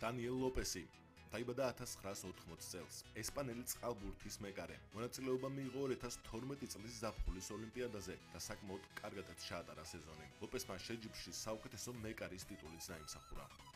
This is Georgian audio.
დანიელ ლოპესი დაიბადა 1980 წელს. ესპანელი წყალბურთის მეკარე. მონაწილეობა მიიღო 2012 წლის ზაფხულის ოლიმპიადაზე და საკმაოდ კარგადაც ჩაატარა სეზონი. ლოპესმა შეჯიბრში საუკეთესო მეკარის ტიტულიც დაიმსახურა.